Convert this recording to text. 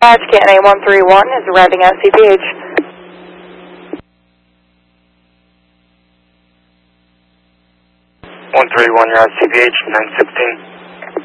Canton A131 is arriving at CPH. 131, you're at CPH, 916.